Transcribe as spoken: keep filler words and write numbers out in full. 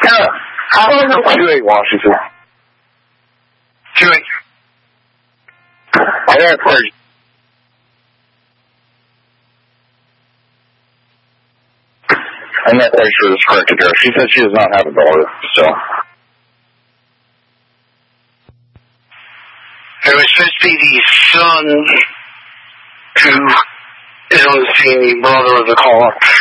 Yeah. How long is it? two eight Washington. two eight. I got clear. I'm not quite sure this correct address. She said she does not have a daughter, so. It was supposed to be the son who is on the scene, the brother of the caller.